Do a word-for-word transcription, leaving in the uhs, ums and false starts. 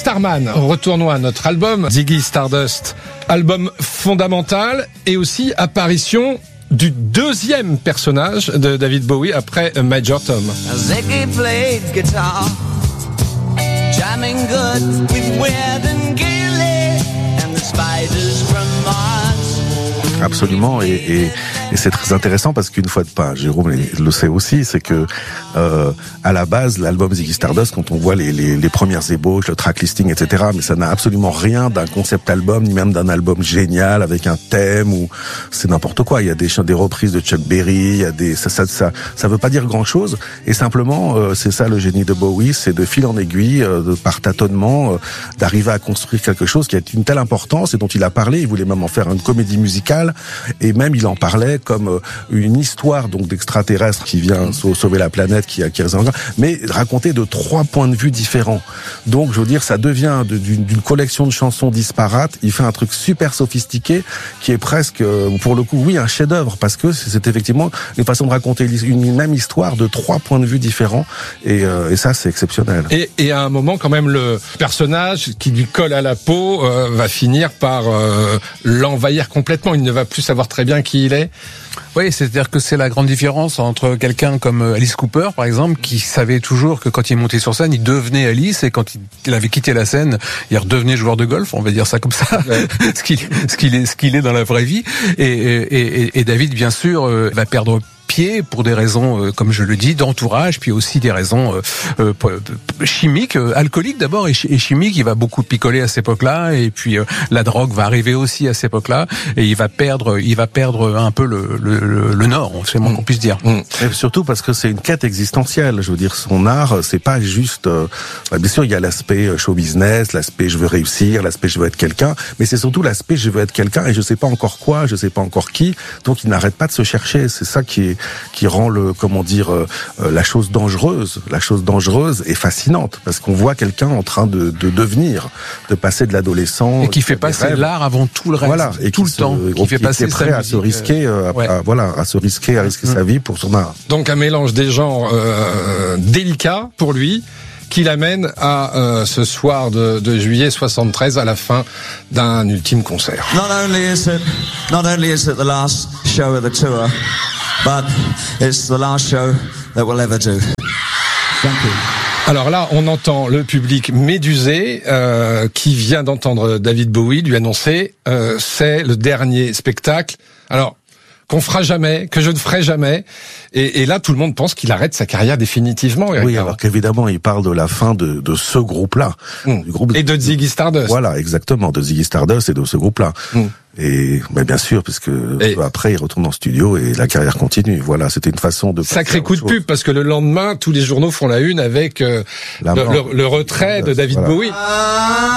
Starman. Retournons à notre album, Ziggy Stardust. Album fondamental et aussi apparition du deuxième personnage de David Bowie après Major Tom. Ziggy played guitar, jamming good with Weird and Gilly and the spiders from Mars. Absolument, et, et, et c'est très intéressant parce qu'une fois de pas, Jérôme le sait aussi, c'est que euh, à la base, l'album Ziggy Stardust, quand on voit les, les, les premières ébauches, le track listing, et cetera, mais ça n'a absolument rien d'un concept album, ni même d'un album génial avec un thème ou c'est n'importe quoi. Il y a des des reprises de Chuck Berry, il y a des ça ça ça, ça veut pas dire grand chose. Et simplement, euh, c'est ça le génie de Bowie, c'est de fil en aiguille, euh, de, par tâtonnement, euh, d'arriver à construire quelque chose qui a une telle importance et dont il a parlé. Il voulait même en faire une comédie musicale. Et même il en parlait comme une histoire donc d'extraterrestre qui vient sauver la planète, qui a qui a mais raconté de trois points de vue différents. Donc je veux dire, ça devient de, d'une, d'une collection de chansons disparates. Il fait un truc super sophistiqué qui est presque, pour le coup, oui, un chef-d'œuvre parce que c'est effectivement une façon de raconter une même histoire de trois points de vue différents. Et, euh, et ça, c'est exceptionnel. Et, et à un moment, quand même, le personnage qui lui colle à la peau euh, va finir par euh, l'envahir complètement. Il ne va plus savoir très bien qui il est. Oui, c'est-à-dire que c'est la grande différence entre quelqu'un comme Alice Cooper, par exemple, qui savait toujours que quand il montait sur scène, il devenait Alice, et quand il avait quitté la scène, il redevenait joueur de golf, on va dire ça comme ça, ouais. ce qu'il ce qu'il est ce qu'il est dans la vraie vie. Et, et, et, et David, bien sûr, euh, va perdre pied pour des raisons, euh, comme je le dis, d'entourage, puis aussi des raisons euh, euh, chimiques, euh, alcooliques d'abord, et, ch- et chimiques. Il va beaucoup picoler à cette époque-là, et puis euh, la drogue va arriver aussi à cette époque-là, et il va perdre, il va perdre un peu le, le, le, le nord, c'est le moins mmh. qu'on puisse dire. Mmh. Et surtout parce que c'est une quête existentielle. Je veux dire, son art, c'est pas juste. Euh, bien sûr, il y a l'aspect show business, l'aspect je veux réussir, l'aspect je veux être quelqu'un, mais c'est surtout l'aspect je veux être quelqu'un et je sais pas encore quoi, je sais pas encore qui. Donc il n'arrête pas de se chercher. C'est ça qui est qui rend le, comment dire, euh, la chose dangereuse, la chose dangereuse et fascinante, parce qu'on voit quelqu'un en train de, de devenir, de passer de l'adolescent et qui fait passer rêves. L'art avant tout le reste, voilà, et tout le se, temps, qui, qui fait passer prêt à se risquer, euh, ouais. à, voilà, à se risquer, à risquer mmh. sa vie pour son art. Donc un mélange des genres euh, délicats pour lui, qui l'amène à euh, ce soir de, de juillet soixante-treize à la fin d'un ultime concert. Not only is it, not only is it the last show of the tour, but it's the last show that we'll ever do. Thank you. Alors là, on entend le public médusé euh, qui vient d'entendre David Bowie lui annoncer euh, c'est le dernier spectacle. Alors qu'on fera jamais, que je ne ferai jamais. Et, et là, tout le monde pense qu'il arrête sa carrière définitivement. Oui, alors qu'évidemment, il parle de la fin de, de ce groupe-là. Mmh. Du groupe de, et de Ziggy Stardust. Voilà, exactement, de Ziggy Stardust et de ce groupe-là. Mmh. Et bah, bien sûr, parce que et après, il retourne en studio et la carrière continue. Voilà, c'était une façon de... Sacré coup de chose. Pub, parce que le lendemain, tous les journaux font la une avec euh, le, le, le retrait de David voilà. Bowie.